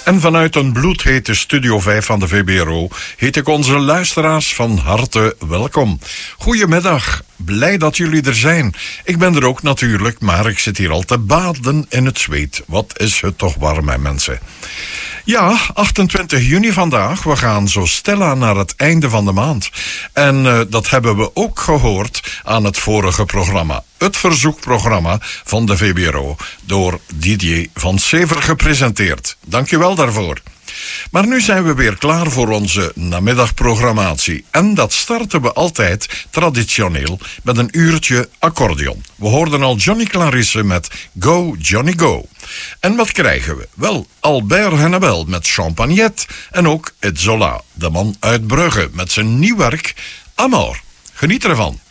En vanuit een bloedhete Studio 5 van de VPRO heet ik onze luisteraars van harte welkom. Goedemiddag, blij dat jullie er zijn. Ik ben er ook natuurlijk, maar ik zit hier al te baden in het zweet. Wat is het toch warm, hè, mensen. Ja, 28 juni vandaag. We gaan zo stilaan naar het einde van de maand. En dat hebben we ook gehoord aan het vorige programma. Het verzoekprogramma van de VPRO. Door Didier van Sever gepresenteerd. Dank je wel daarvoor. Maar nu zijn we weer klaar voor onze namiddagprogrammatie. En dat starten we altijd traditioneel met een uurtje accordeon. We hoorden al Johnny Clarisse met Go Johnny Go. En wat krijgen we? Wel, Albert Hennebel met Champagnette en ook Ed Zola, de man uit Brugge, met zijn nieuw werk Amor. Geniet ervan.